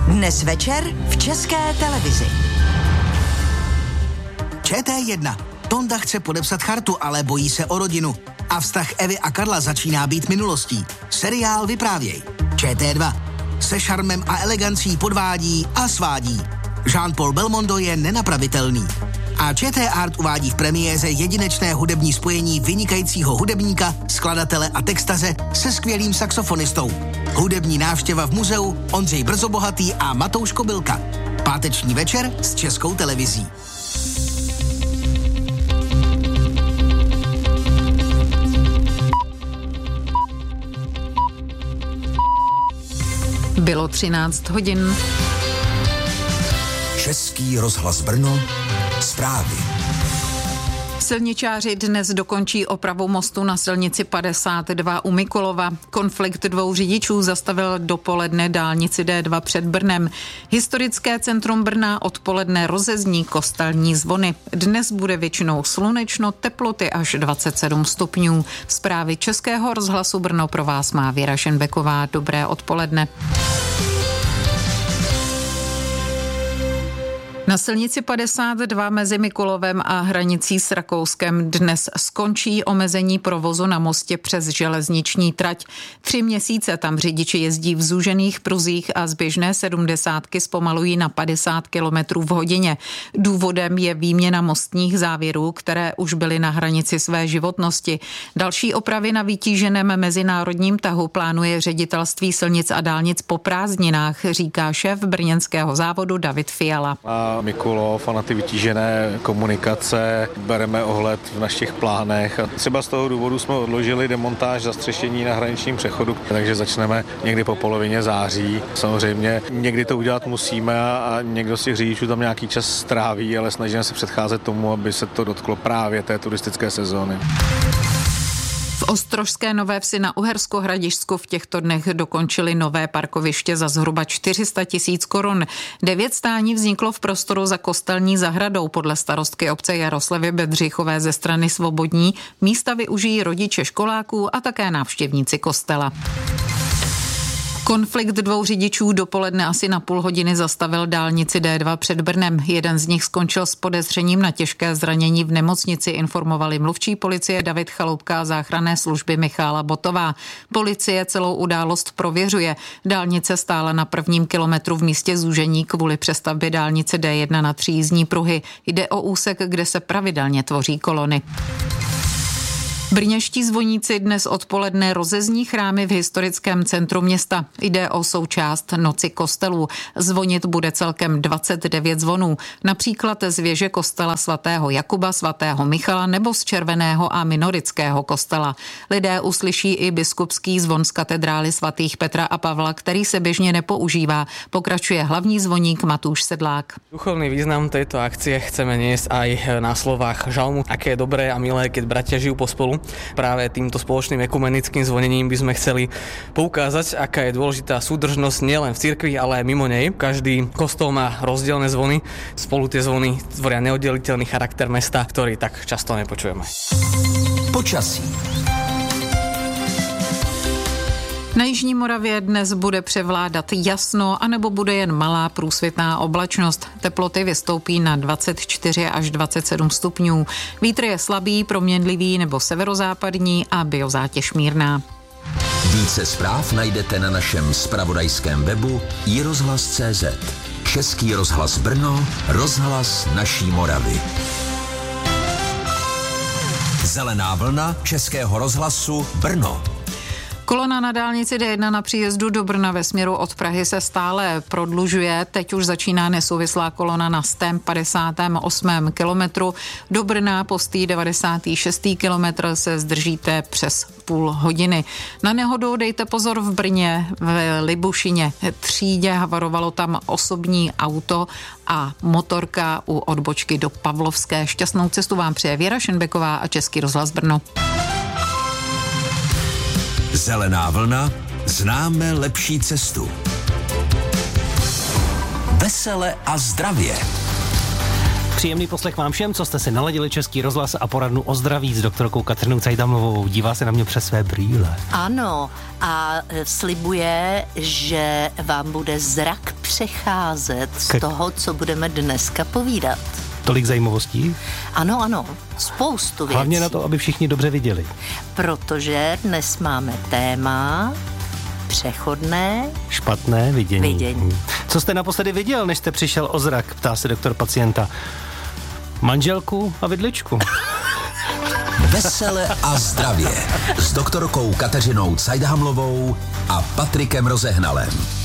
Dnes večer v České televizi. ČT1. Tonda chce podepsat chartu, ale bojí se o rodinu. A vztah Evy a Karla začíná být minulostí. Seriál Vyprávěj. ČT2. Se šarmem a elegancí podvádí a svádí. Jean-Paul Belmondo je nenapravitelný. A ČT Art uvádí v premiéře jedinečné hudební spojení vynikajícího hudebníka, skladatele a textaře se skvělým saxofonistou. Hudební návštěva v muzeu Ondřej Brzobohatý a Matouš Kobylka. Páteční večer s Českou televizí. Bylo 13 hodin. Český rozhlas Brno, zprávy. Silničáři dnes dokončí opravu mostu na silnici 52 u Mikulova. Konflikt dvou řidičů zastavil dopoledne dálnici D2 před Brnem. Historické centrum Brna odpoledne rozezní kostelní zvony. Dnes bude většinou slunečno, teploty až 27 stupňů. Zprávy Českého rozhlasu Brno pro vás má Věra Šenbeková. Dobré odpoledne. Na silnici 52 mezi Mikulovem a hranicí s Rakouskem dnes skončí omezení provozu na mostě přes železniční trať. 3 měsíce tam řidiči jezdí v zúžených pruzích a z běžné 70 zpomalují na 50 km v hodině. Důvodem je výměna mostních závěrů, které už byly na hranici své životnosti. Další opravy na vytíženém mezinárodním tahu plánuje ředitelství silnic a dálnic po prázdninách, říká šéf brněnského závodu David Fiala. Mikulov a na ty vytížené komunikace bereme ohled v našich plánech. A třeba z toho důvodu jsme odložili demontáž zastřešení na hraničním přechodu, takže začneme někdy po polovině září. Samozřejmě někdy to udělat musíme a někdo z těch řidičů tam nějaký čas stráví, ale snažíme se předcházet tomu, aby se to dotklo právě té turistické sezóny. V Ostrožské Nové Vsi na Uhersko-Hradišťsku v těchto dnech dokončili nové parkoviště za zhruba 400 000 korun. 9 stání vzniklo v prostoru za kostelní zahradou. Podle starostky obce Jaroslavy Bedřichové ze strany Svobodní místa využijí rodiče školáků a také návštěvníci kostela. Konflikt dvou řidičů dopoledne asi na půl hodiny zastavil dálnici D2 před Brnem. Jeden z nich skončil s podezřením na těžké zranění v nemocnici, informovali mluvčí policie David Chaloupka a záchranné služby Michála Botová. Policie celou událost prověřuje. Dálnice stála na prvním kilometru v místě zúžení kvůli přestavbě dálnice D1 na 3 jízdní pruhy. Jde o úsek, kde se pravidelně tvoří kolony. Brněští zvoníci dnes odpoledne rozezní chrámy v historickém centru města. Jde o součást Noci kostelů. Zvonit bude celkem 29 zvonů, například z věže kostela svatého Jakuba, svatého Michala nebo z Červeného a Minorického kostela. Lidé uslyší i biskupský zvon z katedrály svatých Petra a Pavla, který se běžně nepoužívá. Pokračuje hlavní zvoník Matúš Sedlák. Duchovný význam tejto akcie chceme niesť aj na slovách žalmu, aké je dobré a milé, keď bratia žijú pospolu. Práve týmto spoločným ekumenickým zvonením by sme chceli poukázať, aká je dôležitá súdržnosť nielen v cirkvi, ale aj mimo nej. Každý kostol má rozdielne zvony. Spolu tie zvony tvoria neoddeliteľný charakter mesta, ktorý tak často nepočujeme. Počasí. Na jižní Moravě dnes bude převládat jasno, anebo bude jen malá průsvitná oblačnost. Teploty vystoupí na 24 až 27 stupňů. Vítr je slabý, proměnlivý nebo severozápadní a biozátěž mírná. Více zpráv najdete na našem zpravodajském webu iRozhlas.cz. Český rozhlas Brno, rozhlas naší Moravy. Zelená vlna Českého rozhlasu Brno. Kolona na dálnici D1 na příjezdu do Brna ve směru od Prahy se stále prodlužuje. Teď už začíná nesouvislá kolona na 158. kilometru. Do Brna po 96. kilometr se zdržíte přes půl hodiny. Na nehodu dejte pozor v Brně, v Libušině třídě. Havarovalo tam osobní auto a motorka u odbočky do Pavlovské. Šťastnou cestu vám přeje Věra Šenbeková a Český rozhlas Brno. Zelená vlna, známe lepší cestu. Vesele a zdravě. Příjemný poslech vám všem, co jste si naladili Český rozhlas a poradnu o zdraví s doktorkou Kateřinou Cajdamlovou. Dívá se na mě přes své brýle. Ano, a slibuje, že vám bude zrak přecházet z toho, co budeme dneska povídat. Tolik zajímavostí? Ano, spoustu věcí. Hlavně na to, aby všichni dobře viděli. Protože dnes máme téma přechodné špatné vidění. Co jste naposledy viděl, než jste přišel o zrak, ptá se doktor pacienta. Manželku a vidličku. Vesele a zdravě s doktorkou Kateřinou Cajdhamlovou a Patrikem Rozehnalem.